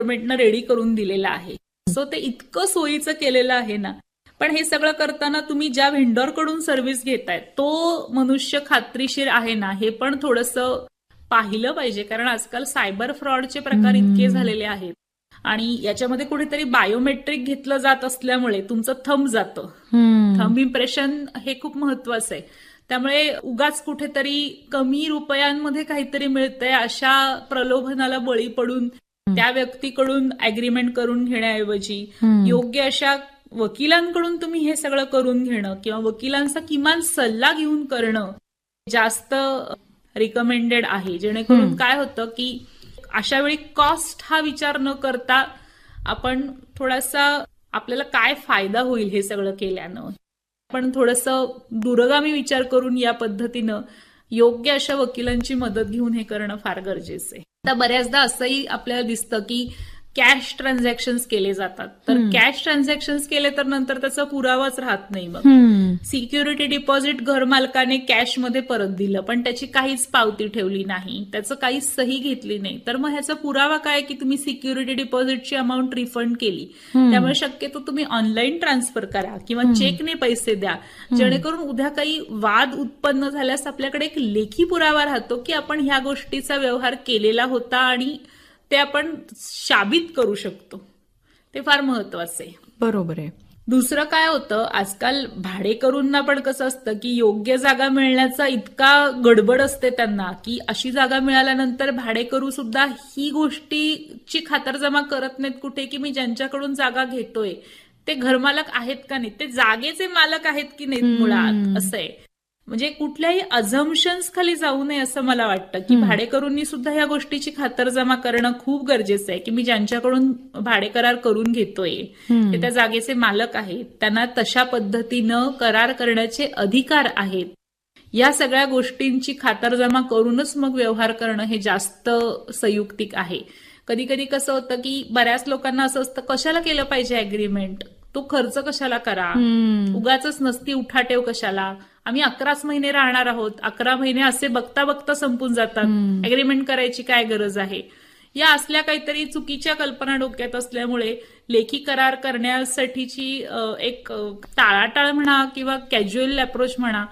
गव्हर्नमेंटनं ready करून दिलेलं आहे. सो ते इतकं सोयीचं केलेलं आहे ना. पण हे सगळं करताना तुम्ही ज्या व्हेंडॉरकडून सर्व्हिस घेताय तो मनुष्य खात्रीशीर आहे ना, हे पण थोडंसं पाहिलं पाहिजे. कारण आजकाल सायबर फ्रॉडचे प्रकार इतके झालेले आहेत आणि याच्यामध्ये कुठेतरी बायोमेट्रिक घेतलं जात असल्यामुळे तुमचं थंब जातं. थंब इम्प्रेशन हे खूप महत्वाचं आहे. त्यामुळे उगाच कुठेतरी कमी रुपयांमध्ये काहीतरी मिळतंय अशा प्रलोभनाला बळी पडून त्या व्यक्तीकडून अग्रीमेंट करून घेण्याऐवजी योग्य अशा वकिलांकडून तुम्ही हे सगळं करून घेणं किंवा वकिलांचा किमान सल्ला घेऊन करणं जास्त रिकमेंडेड आहे. जेणेकरून काय होतं की अशा वेळी कॉस्ट हा विचार न करता आपण थोडासा आपल्याला काय फायदा होईल हे सगळं केल्यानं आपण थोडंसं दूरगामी विचार करून या पद्धतीनं योग्य अशा वकिलांची मदत घेऊन हे करणं फार गरजेचं आहे. आता बऱ्याचदा असंही आपल्याला दिसतं की कॅश ट्रान्झॅक्शन्स केले जातात. तर कॅश ट्रान्झॅक्शन्स केले तर नंतर त्याचा पुरावाच राहत नाही. मग सिक्युरिटी डिपॉझिट घरमालकाने कॅशमध्ये परत दिलं पण त्याची काहीच पावती ठेवली नाही, त्याचं काहीच सही घेतली नाही, तर मग ह्याचा पुरावा काय की तुम्ही सिक्युरिटी डिपॉझिटची अमाऊंट रिफंड केली. त्यामुळे शक्यतो तुम्ही ऑनलाईन ट्रान्सफर करा किंवा चेकने पैसे द्या. जेणेकरून उद्या काही वाद उत्पन्न झाल्यास आपल्याकडे एक लेखी पुरावा राहतो की आपण ह्या गोष्टीचा व्यवहार केलेला होता आणि ते आपण साबित करू शकतो. ते फार महत्वाचं आहे. बरोबर आहे. दुसरं काय होतं आजकाल भाडेकरूंना पण कसं असतं की योग्य जागा मिळण्याचा इतका गडबड असते त्यांना की अशी जागा मिळाल्यानंतर भाडेकरू सुद्धा ही गोष्टीची खातरजमा करत नाहीत कुठे की मी ज्यांच्याकडून जागा घेतोय ते घरमालक आहेत का नाही, ते जागेचे मालक आहेत की नाहीत मुळात, असं आहे. म्हणजे कुठल्याही अझम्पशन्स खाली जाऊ नये असं मला वाटतं की भाडेकरूंनी सुद्धा या गोष्टीची खातरजमा करणं खूप गरजेचं आहे की मी ज्यांच्याकडून भाडेकरार करून घेतोय ते त्या जागेचे मालक आहेत, त्यांना तशा पद्धतीनं करार करण्याचे अधिकार आहेत. या सगळ्या गोष्टींची खातरजमा करूनच मग व्यवहार करणं हे जास्त संयुक्तिक आहे. कधी कधी कसं होतं की बऱ्याच लोकांना असं असतं कशाला केलं पाहिजे अग्रीमेंट, तो खर्च कशाला करा, उगाच नसती उठाठेव कशाला, आम्ही 11च महिने राहणार आहोत, 11 महिने असे बघता बघता संपून जातात, अग्रीमेंट करायची काय गरज आहे. या असल्या काहीतरी चुकीच्या कल्पना डोक्यात असल्यामुळे लेखी करार करण्यासाठीची एक टाळाटाळ म्हणा किंवा कॅज्युअल अप्रोच म्हणा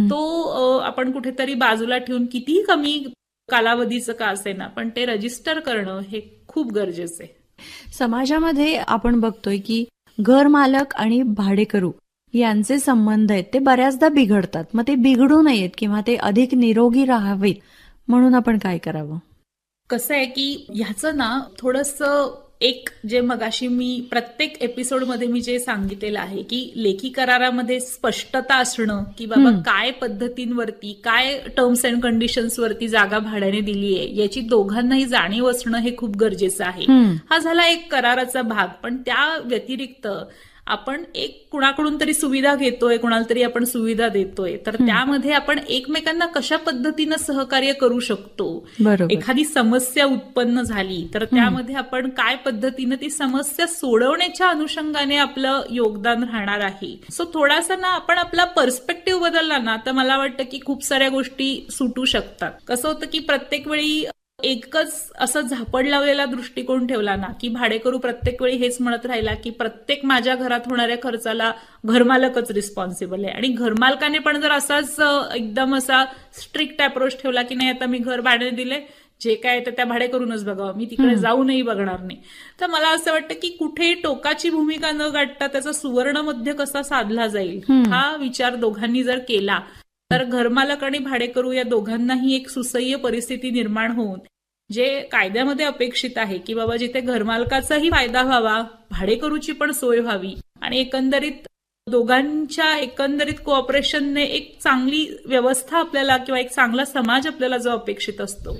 तो आपण कुठेतरी बाजूला ठेवून कितीही कमी कालावधीचं का असेना पण ते रजिस्टर करणं हे खूप गरजेचं आहे. समाजामध्ये आपण बघतोय की घर मालक आणि भाडेकरू यांचे संबंध आहेत ते बऱ्याचदा बिघडतात. मग ते बिघडू नयेत किंवा ते अधिक निरोगी राहावेत म्हणून आपण काय करावं? कसं आहे की ह्याचं ना थोडंसं एक जे मगाशी मी प्रत्येक एपिसोडमध्ये मी जे सांगितलेलं आहे की लेखी करारामध्ये स्पष्टता असणं की बाबा काय पद्धतींवरती काय टर्म्स अँड कंडिशन्सवरती जागा भाड्याने दिली आहे याची दोघांनाही जाणीव असणं हे खूप गरजेचं आहे. हा झाला एक कराराचा भाग. पण त्या व्यतिरिक्त आपण एक कुणाकडून तरी सुविधा घेतोय, कुणाला तरी आपण सुविधा देतोय, तर त्यामध्ये आपण एकमेकांना कशा पद्धतीनं सहकार्य करू शकतो. एखादी समस्या उत्पन्न झाली तर त्यामध्ये आपण काय पद्धतीनं ती समस्या सोडवण्याच्या अनुषंगाने आपलं योगदान राहणार आहे. सो थोडासा ना आपण आपला पर्स्पेक्टिव्ह बदलला ना तर मला वाटतं की खूप साऱ्या गोष्टी सुटू शकतात. कसं होतं की प्रत्येक वेळी एकच असं झापड लावलेला दृष्टिकोन ठेवला ना की भाडेकरू प्रत्येक वेळी हेच म्हणत राहिला की प्रत्येक माझ्या घरात होणाऱ्या खर्चाला घरमालकच रिस्पॉन्सिबल आहे आणि घरमालकाने पण जर असाच एकदम असा स्ट्रिक्ट अप्रोच ठेवला की नाही आता मी घर भाड्याने दिले जे काय तर त्या भाडेकरूनच बघावं, मी तिकडे जाऊनही बघणार नाही, तर मला असं वाटतं की कुठे टोकाची भूमिका न गाठता त्याचा सुवर्ण मध्य कसा साधला जाईल हा विचार दोघांनी जर केला तर घरमालक आणि भाडेकरू या दोघांनाही एक सुसह्य परिस्थिती निर्माण होऊन जे कायद्यामध्ये अपेक्षित आहे की बाबा जिथे घरमालकाचाही फायदा व्हावा, भाडेकरूची पण सोय व्हावी आणि एकंदरीत दोघांच्या एकंदरीत कोऑपरेशनने एक चांगली व्यवस्था आपल्याला किंवा एक चांगला समाज आपल्याला जो अपेक्षित असतो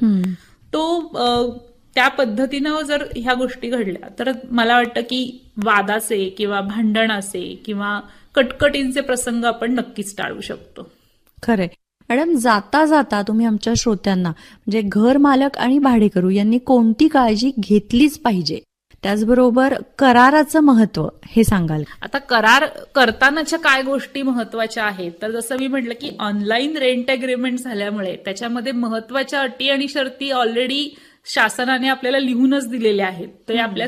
तो त्या पद्धतीनं जर ह्या गोष्टी घडल्या तर मला वाटतं की वादाचे किंवा भांडणाचे किंवा कटकटींचे प्रसंग आपण नक्कीच टाळू शकतो. खरंय. मॅडम, जाता जाता तुम्ही आमच्या श्रोत्यांना म्हणजे घर मालक आणि भाडेकरू यांनी कोणती काळजी घेतलीच पाहिजे, त्याचबरोबर कराराचं महत्व हे सांगाल? आता करार करतानाच्या काय गोष्टी महत्वाच्या आहेत तर जसं मी म्हटलं की ऑनलाईन रेंट अग्रीमेंट झाल्यामुळे त्याच्यामध्ये महत्वाच्या अटी आणि शर्ती ऑलरेडी शासनाने आपल्याला लिहूनच दिलेल्या आहेत. तर आपल्या